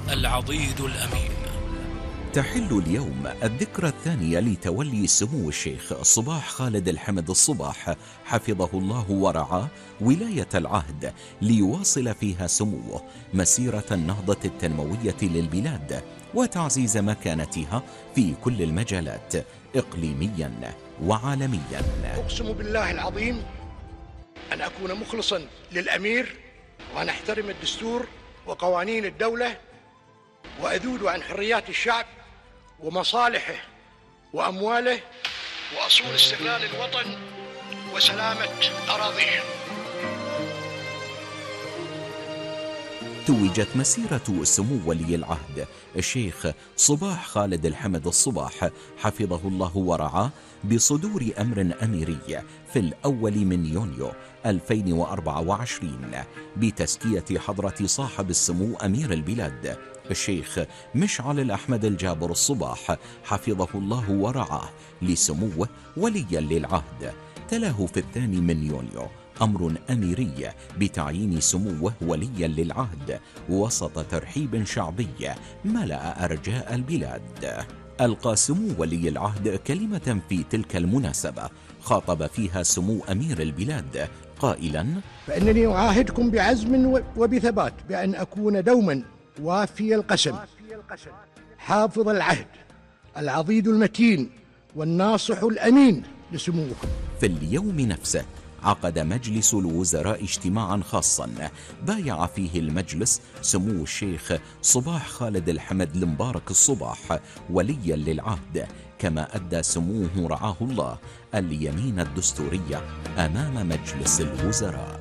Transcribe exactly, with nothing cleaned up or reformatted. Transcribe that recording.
العضيد الأمين. تحل اليوم الذكرى الثانية لتولي سمو الشيخ صباح خالد الحمد الصباح حفظه الله ورعاه ولاية العهد، ليواصل فيها سموه مسيرة النهضة التنموية للبلاد وتعزيز مكانتها في كل المجالات إقليميا وعالميا. أقسم بالله العظيم أن أكون مخلصا للأمير، وأن أحترم الدستور وقوانين الدولة، وأذود عن حريات الشعب ومصالحه وأمواله وأصول استقلال الوطن وسلامة أراضيه. توجت مسيرة سمو ولي العهد الشيخ صباح خالد الحمد الصباح حفظه الله ورعاه بصدور أمر أميري في الأول من يونيو ألفين وأربعة وعشرين بتزكية حضرة صاحب السمو أمير البلاد الشيخ مشعل الأحمد الجابر الصباح حفظه الله ورعاه لسموه وليا للعهد. تلاه في الثاني من يونيو أمر أميري بتعيين سموه وليا للعهد وسط ترحيب شعبي ملأ أرجاء البلاد. ألقى سمو ولي العهد كلمة في تلك المناسبة خاطب فيها سمو أمير البلاد قائلا: فإنني أعاهدكم بعزم وبثبات بأن أكون دوما وافي القسم، حافظ العهد، العضيد المتين، والناصح الأمين لسموكم. في اليوم نفسه عقد مجلس الوزراء اجتماعا خاصا بايع فيه المجلس سمو الشيخ صباح خالد الحمد المبارك الصباح وليا للعهد، كما أدى سموه رعاه الله اليمين الدستورية أمام مجلس الوزراء.